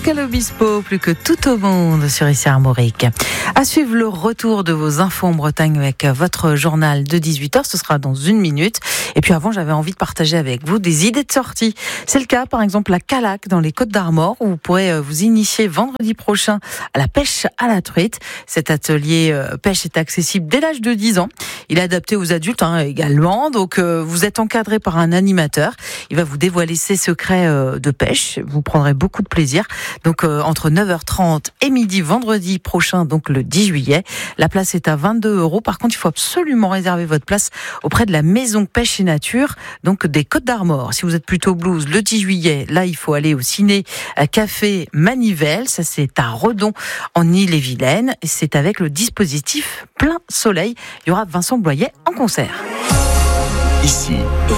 Pascal Obispo, plus que tout au monde sur ici Armorique. À suivre le retour de vos infos en Bretagne avec votre journal de 18h, ce sera dans 1 minute. Et puis avant, j'avais envie de partager avec vous des idées de sortie. C'est le cas, par exemple, à Calac, dans les Côtes-d'Armor, où vous pourrez vous initier vendredi prochain à la pêche à la truite. Cet atelier pêche est accessible dès l'âge de 10 ans. Il est adapté aux adultes également, donc vous êtes encadré par un animateur. Il va vous dévoiler ses secrets de pêche. Vous prendrez beaucoup de plaisir. Donc entre 9h30 et midi vendredi prochain, donc le 10 juillet. La place est à 22 €. Par contre, il faut absolument réserver votre place auprès de la maison Pêche et Nature, donc des Côtes-d'Armor. Si vous êtes plutôt blues, le 10 juillet, là, il faut aller au ciné Café Manivelle. Ça, c'est à Redon, en Ille-et-Vilaine. Et c'est avec le dispositif Plein Soleil. Il y aura Vincent Bloyet en concert. Ici,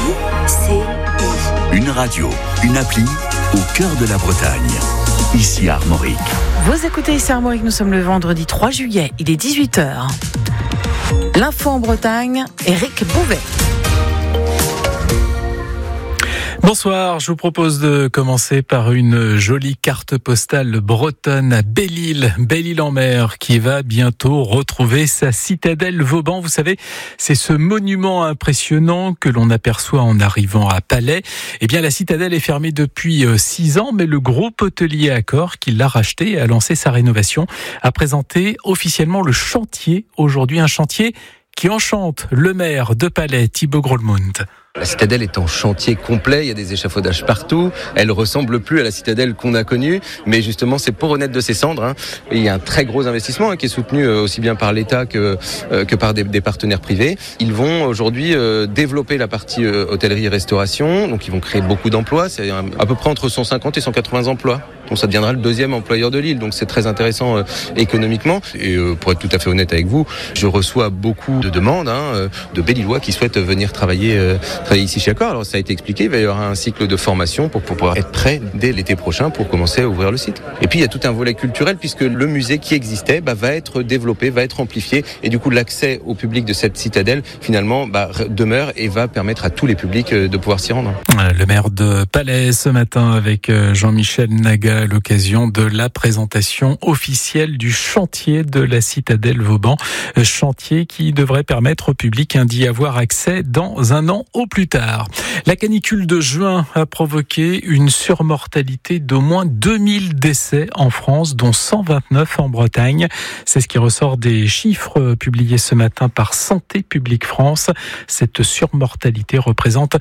une radio, une appli au cœur de la Bretagne. Ici Armorique. Vous écoutez ici Armorique, nous sommes le vendredi 3 juillet, il est 18h. L'info en Bretagne, Éric Bouvet. Bonsoir, je vous propose de commencer par une jolie carte postale bretonne à Belle-Île-en-Mer, qui va bientôt retrouver sa citadelle Vauban. Vous savez, c'est ce monument impressionnant que l'on aperçoit en arrivant à Palais. Eh bien, la citadelle est fermée depuis 6 ans, mais le groupe hôtelier Accor, qui l'a racheté et a lancé sa rénovation, a présenté officiellement le chantier aujourd'hui, un chantier qui enchante le maire de Palais, Thibaut Grollemund. La citadelle est en chantier complet, il y a des échafaudages partout, elle ressemble plus à la citadelle qu'on a connue, mais justement c'est pour renaître de ses cendres. Et il y a un très gros investissement qui est soutenu aussi bien par l'État que par des partenaires privés. Ils vont aujourd'hui développer la partie hôtellerie et restauration, donc ils vont créer beaucoup d'emplois, c'est à peu près entre 150 et 180 emplois. Donc ça deviendra le 2e employeur de l'île, donc c'est très intéressant économiquement. Et pour être tout à fait honnête avec vous, je reçois beaucoup de demandes de Belle-Îlois qui souhaitent venir travailler ici chez Accor. Alors ça a été expliqué, il va y avoir un cycle de formation pour pouvoir être prêt dès l'été prochain pour commencer à ouvrir le site. Et puis il y a tout un volet culturel puisque le musée qui existait va être développé, va être amplifié et du coup l'accès au public de cette citadelle finalement demeure et va permettre à tous les publics de pouvoir s'y rendre. Le maire de Palais ce matin avec Jean-Michel Naga à l'occasion de la présentation officielle du chantier de la citadelle Vauban. Chantier qui devrait permettre au public d'y avoir accès dans 1 an au plus tard. La canicule de juin a provoqué une surmortalité d'au moins 2000 décès en France, dont 129 en Bretagne. C'est ce qui ressort des chiffres publiés ce matin par Santé publique France. Cette surmortalité représente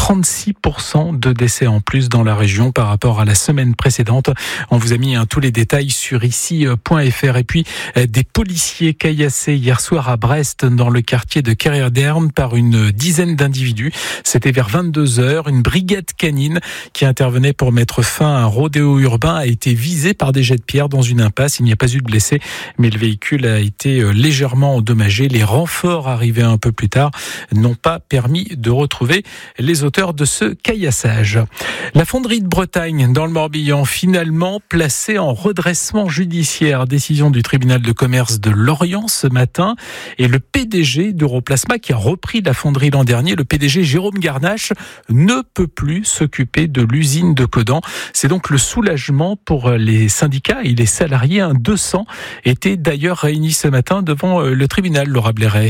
36% de décès en plus dans la région par rapport à la semaine précédente. On vous a mis tous les détails sur ici.fr. Et puis, des policiers caillassés hier soir à Brest, dans le quartier de Carrière-d'Erne, par une dizaine d'individus. C'était vers 22h. Une brigade canine qui intervenait pour mettre fin à un rodéo urbain a été visée par des jets de pierre dans une impasse. Il n'y a pas eu de blessés, mais le véhicule a été légèrement endommagé. Les renforts arrivés un peu plus tard n'ont pas permis de retrouver les auteurs de ce caillassage. La fonderie de Bretagne, dans le Morbihan, finalement placée en redressement judiciaire. Décision du tribunal de commerce de Lorient ce matin. Et le PDG d'Europlasma, qui a repris la fonderie l'an dernier, le PDG Jérôme Garnache, ne peut plus s'occuper de l'usine de Codan. C'est donc le soulagement pour les syndicats et les salariés. 200 étaient d'ailleurs réunis ce matin devant le tribunal, Laura Blairet.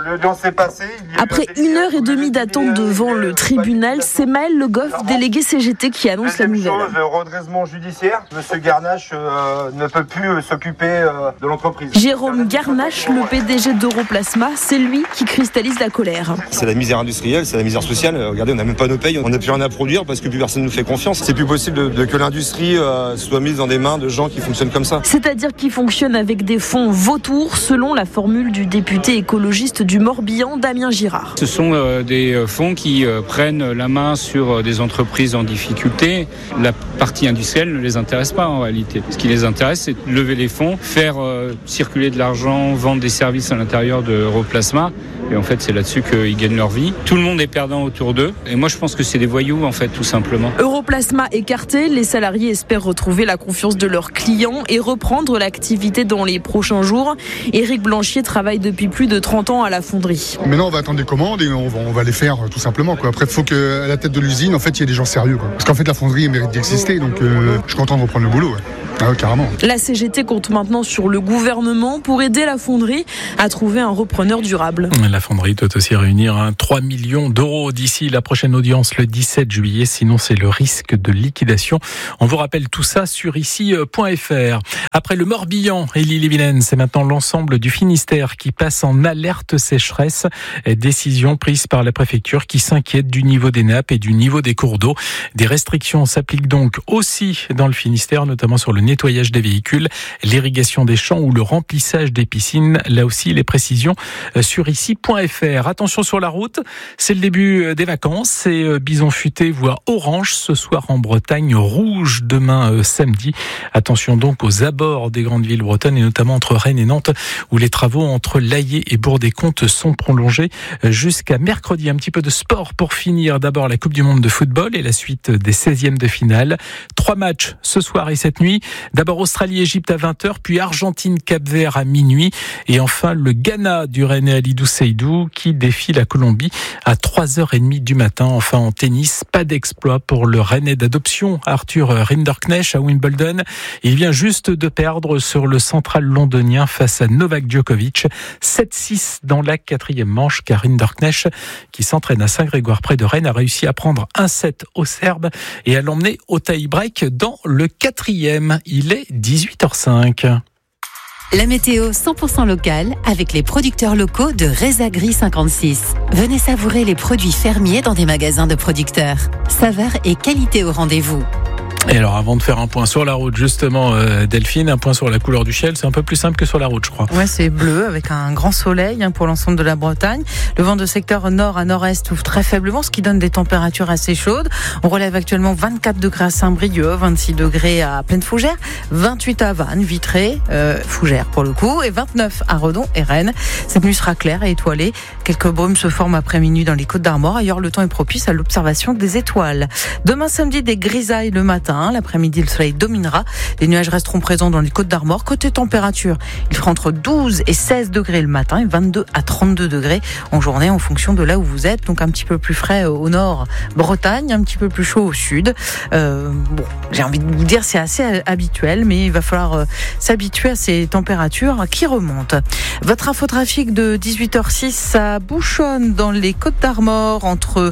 Après 1h30 d'attente devant le tribunal, c'est Maël Le Goff, délégué CGT, qui annonce la nouvelle. Redressement judiciaire, Monsieur Garnache ne peut plus s'occuper de l'entreprise. Jérôme Garnache, le PDG d'Europlasma, c'est lui qui cristallise la colère. C'est la misère industrielle, c'est la misère sociale. Regardez, on n'a même pas nos payes, on n'a plus rien à produire parce que plus personne ne nous fait confiance. C'est plus possible que l'industrie soit mise dans des mains de gens qui fonctionnent comme ça. C'est-à-dire qui fonctionnent avec des fonds vautours, selon la formule du député écologiste du Morbihan, Damien Girard. Ce sont des fonds qui prennent la main sur des entreprises en difficulté. La partie industrielle ne les intéresse pas en réalité. Ce qui les intéresse, c'est de lever les fonds, faire circuler de l'argent, vendre des services à l'intérieur de Europlasma. Et en fait, c'est là-dessus qu'ils gagnent leur vie. Tout le monde est perdant autour d'eux. Et moi, je pense que c'est des voyous, en fait, tout simplement. Europlasma écarté, les salariés espèrent retrouver la confiance de leurs clients et reprendre l'activité dans les prochains jours. Éric Blanchier travaille depuis plus de 30 ans à la fonderie. Maintenant, on va attendre des commandes et on va les faire tout simplement. Après, il faut qu'à la tête de l'usine, en fait, il y ait des gens sérieux. Parce qu'en fait, la fonderie mérite d'exister. Donc, je suis content de reprendre le boulot. Ah ouais, carrément. La CGT compte maintenant sur le gouvernement pour aider la fonderie à trouver un repreneur durable. La fonderie doit aussi réunir 3 millions d'euros d'ici la prochaine audience le 17 juillet, sinon c'est le risque de liquidation. On vous rappelle tout ça sur ici.fr. Après le Morbihan et l'Ille-et-Vilaine, c'est maintenant l'ensemble du Finistère qui passe en alerte sécheresse. Décision prise par la préfecture qui s'inquiète du niveau des nappes et du niveau des cours d'eau. Des restrictions s'appliquent donc aussi dans le Finistère, notamment sur le nettoyage des véhicules, l'irrigation des champs ou le remplissage des piscines. Là aussi, les précisions sur ici.fr. Attention sur la route, c'est le début des vacances. C'est bison futé, voire orange ce soir en Bretagne, rouge demain samedi. Attention donc aux abords des grandes villes bretonnes et notamment entre Rennes et Nantes où les travaux entre Laillé et Bourg-des-Comptes sont prolongés jusqu'à mercredi. Un petit peu de sport pour finir. D'abord la Coupe du Monde de football et la suite des 16e de finale. 3 matchs ce soir et cette nuit. D'abord Australie-Égypte à 20h, puis Argentine-Cap-Vert à minuit et enfin le Ghana du Rennais Alidou Seydou qui défie la Colombie à 3h30 du matin. Enfin en tennis, pas d'exploit pour le Rennais d'adoption Arthur Rinderknecht à Wimbledon. Il vient juste de perdre sur le central londonien face à Novak Djokovic. 7-6 dans la 4e manche car Rinderknecht qui s'entraîne à Saint-Grégoire près de Rennes a réussi à prendre un set au Serbe et à l'emmener au tie-break dans le 4e. Il est 18h05. La météo 100% locale avec les producteurs locaux de Rezagri 56. Venez savourer les produits fermiers dans des magasins de producteurs. Saveur et qualité au rendez-vous. Et alors avant de faire un point sur la route justement Delphine, un point sur la couleur du ciel, c'est un peu plus simple que sur la route je crois. Ouais, c'est bleu avec un grand soleil pour l'ensemble de la Bretagne. Le vent de secteur nord à nord-est ouvre très faiblement, ce qui donne des températures assez chaudes. On relève actuellement 24 degrés à Saint-Brieuc, 26 degrés à Plaine-Fougère, 28 à Vannes, Vitré, Fougère pour le coup, et 29 à Redon et Rennes. Cette nuit sera claire et étoilée. Quelques brumes se forment après minuit dans les Côtes-d'Armor. Ailleurs, le temps est propice à l'observation des étoiles. Demain samedi, des grisailles le matin. L'après-midi, le soleil dominera. Les nuages resteront présents dans les Côtes-d'Armor. Côté température, il fera entre 12 et 16 degrés le matin et 22 à 32 degrés en journée en fonction de là où vous êtes. Donc un petit peu plus frais au nord, Bretagne, un petit peu plus chaud au sud. J'ai envie de vous dire, c'est assez habituel, mais il va falloir s'habituer à ces températures qui remontent. Votre infotrafic de 18h06, ça bouchonne dans les Côtes-d'Armor entre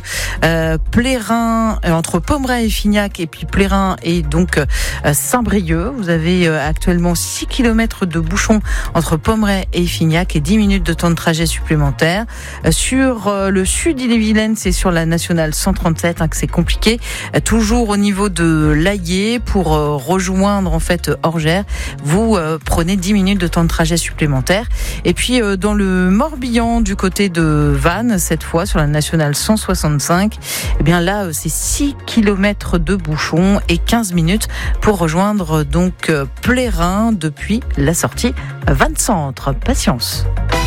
Plérin, entre Pommeraye et Fignac et puis Plérin et donc Saint-Brieuc. Vous avez actuellement 6 km de bouchons entre Pommeraye et Fignac et 10 minutes de temps de trajet supplémentaire. Sur le sud Ille-et-Vilaine, c'est sur la nationale 137 que c'est compliqué. Toujours au niveau de Laillé pour rejoindre en fait Orgères, vous prenez 10 minutes de temps de trajet supplémentaire. Et puis dans le Morbihan du côté de Vannes, cette fois sur la nationale 165, eh bien là c'est 6 km de bouchons et 15 minutes pour rejoindre donc Plérin depuis la sortie Vannes Centre. Patience.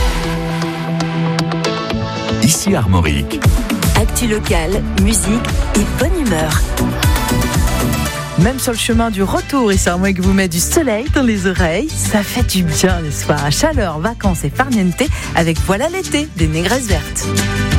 Ici Armorique. Actu locale, musique et bonne humeur. Même sur le chemin du retour, et c'est à moi que vous met du soleil dans les oreilles, ça fait du bien, n'est-ce pas? Chaleur, vacances et farniente avec Voilà l'été des Négresses Vertes.